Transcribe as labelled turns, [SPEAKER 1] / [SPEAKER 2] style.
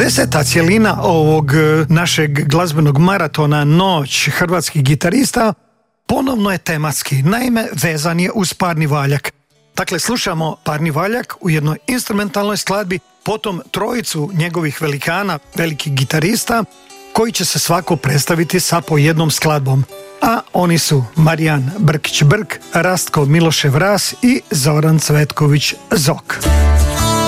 [SPEAKER 1] 10. cjelina ovog našeg glazbenog maratona Noć hrvatskih gitarista ponovno je tematski, naime vezan je uz Parni valjak. Dakle, slušamo Parni valjak u jednoj instrumentalnoj skladbi, potom trojicu njegovih velikana, velikih gitarista, koji će se svako predstaviti sa po jednom skladbom. A oni su Marijan Brkić Brk, Rastko Milošev Ras i Zoran Cvetković Zok.